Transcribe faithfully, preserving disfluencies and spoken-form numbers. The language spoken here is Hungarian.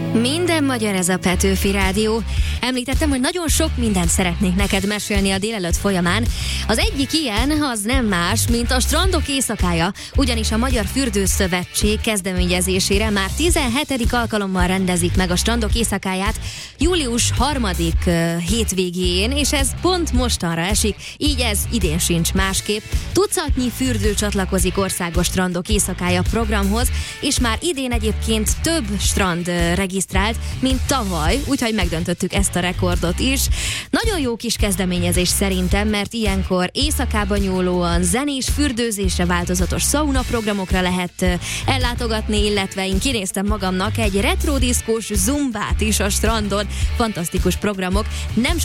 Minden magyar, ez a Petőfi Rádió. Említettem, hogy nagyon sok mindent szeretnék neked mesélni a délelőtt folyamán. Az egyik ilyen, az nem más, mint a Strandok éjszakája, ugyanis a Magyar Fürdőszövetség kezdeményezésére már tizenhetedik alkalommal rendezik meg a Strandok éjszakáját július harmadik uh, hétvégén, és ez pont mostanra esik, így ez idén sincs másképp. Tucatnyi fürdő csatlakozik országos Strandok éjszakája programhoz, és már idén egyébként több strand uh, regisztrált, mint tavaly, úgyhogy megdöntöttük ezt a rekordot is. Nagyon jó kis kezdeményezés szerintem, mert ilyenkor éjszakában nyúlóan zenés fürdőzésre változatos sauna programokra lehet uh, ellátogatni, illetve én kinéztem magamnak egy retrodiszkós zumbát is a strandon. Fantasztikus programok. Nem